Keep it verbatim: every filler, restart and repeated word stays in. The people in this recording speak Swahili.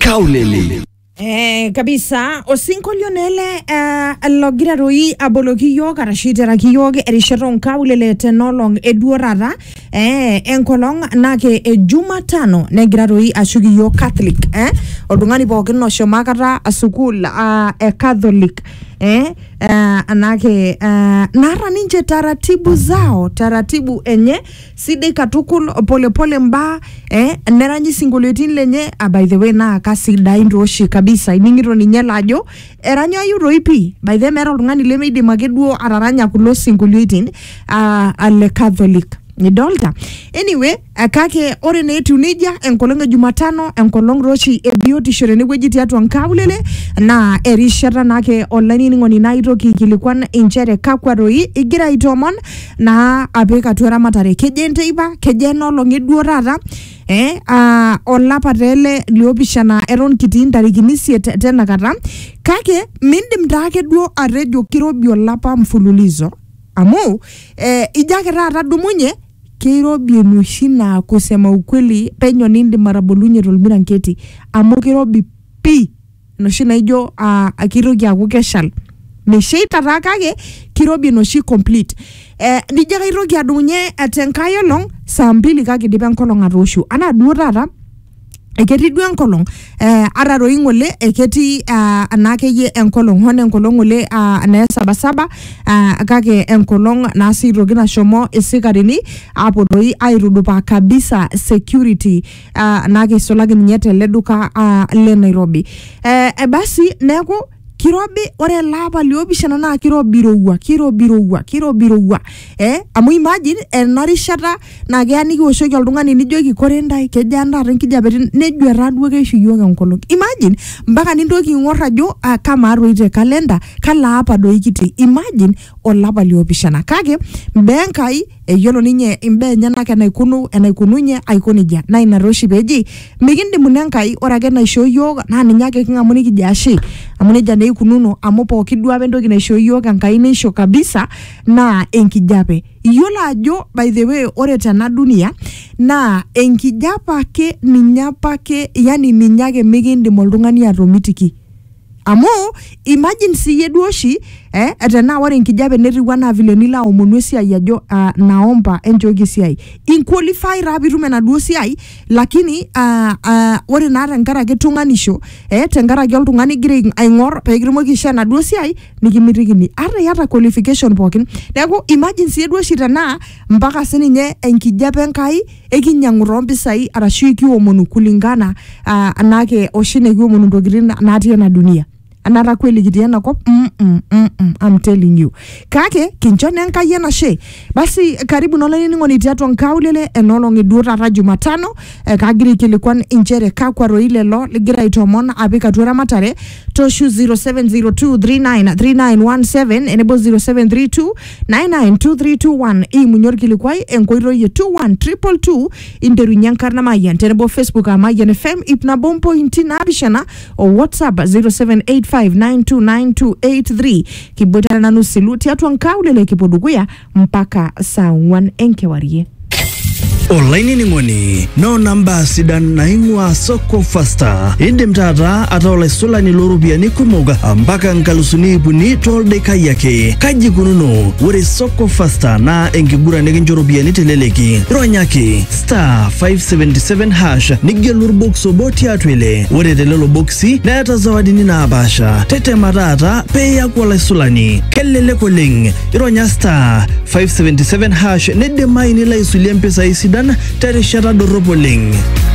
Nkaulele. Eh, kabisa osinko lionele uh, logira roi aboloki yok arashitera ki yok erishero nkaulele tenolong eduorara eh, enkolong nake e Jumatano negira roi ashugi yok Catholic eh odungani pookin no shomakata asukul uh, e Catholic eh uh, anake uh, nara ninje taratibu zao taratibu enye side katukul pole pole mba eh neranyi singoletin lenye uh, by the way na kasida indroshi kabisa iningiro ninyela ajo eranyo ayuro ipi by the way oltungani lemeidi makeduo araranya kulo singoletin uh, ale Catholic ni dolta anyway akake ore netu nija enkolong Jumatano enkolong roshi ebiotisho renegweji tiatu nkaulele na erishata nake online ngoni naitoki kilikuwa inchere kakwaroi igira itomon na apeka tuera matare kejente iba kejeno longeduorara eh uh, olapa tele liopishana eron kitin tarikini siete tena kata kake mindim take duo arejo kirobi olapa mfululizo amu eh ijake rata dumunye kirobi enushina kusema ukweli penyo nindi marabolunye rolbira nketi amu kirobi pi noshina ijo uh, akirogi akukeshal mesheita rakake kirobi noshi complete eh nijaga irogi adunye atenkayo long saa mbili kake dipen kolong aroshu ana duorara eketi du enkolong eh araro ingole eketi uh, anake ye enkolong hone enkolong ole uh, na saba saba uh, kake enkolong nasi rogina shomo esikarini apo doi airudupa kabisa security uh, nake solagi nyete leduka uh, le Nairobi eh e basi neko kirobi ore lapa liobishana na kirobi rowa kirobi rowa kirobi rowa eh amu imagine enarishata na gani kiwoshoki oltungani nijoki korendai kejanda renkijabetin nejuera duo keshu yoga nkolong imagine mpaka nintoki ngor ajo uh, kama aroite kalenda kala apa doi kiti imagine olapa liobishana kake benkai eyolo ninye imbe nyana kana ikunu enaikununye aikonija na inaroshi beji migindi munenkai orage na show yoga na ninyake kingamuni kijashi amunija ne kununo amopo kidua bendo kina show yoga nkaini show kabisa na enkijape yola ajo by the way ore tana dunia na enkijapa ke ninyapa ke yani ninyage migindi moldungani aromitiki amu imagine si yeduoshi eh atana ware nkijabe neriwana vile nila omonwesi ajo uh, naomba enjogi siai in qualify rabirume na duosi ai lakini uh, uh, wore nara ngara ketunganisho eh tengara geltungani gire aingor pegirimo kisha na duosi ai nikimitikini ara yata qualification pokin neko imagine si yeduoshi tana mpaka sininye enkijabe nkai ekinyanguro mpisai arashu kiomonu kulingana uh, nake oshine kiomonu ndogirin natia na dunia anara kweli gidiana ko mm mm mm mm I'm telling you kake kinchone nkayena she basi karibu nolani ngoni tiatu nkaulele enolo ngidura ra Jumatano eh, kagiri kilikuwa injere kakwa ile lo ligira itomona abika tuera matare toshu zero seven zero two three nine three nine one seven enebo zero seven three two nine nine two three two one i munyor kilikuwa enkoiro ye two one triple two interu nyankarna mayan tenebo Facebook amayan F M ipna bompo intina abishana o WhatsApp zero seven eight five nine two nine two eight three kibotana na nusiluti atu nkaulele kipodukuya mpaka saa one enkewarie Online ni ngoni no namba sidan na ingwa soko fasta indem tata ataola sola ni lorubia ni kumoga mpaka nkalusuni ibuni tolde kayake kaji kununo wore soko fasta na engigura neginjorubia ni teleleki ronyaki star five seventy-seven hash nigelur boxo boti atwele wore telelo boxi na yata zawadi ni na abasha tete matata peya kwa la solani kelele koleng ronya star five seventy-seven hash nede maini la isulia mpesa isida terishara doropoling.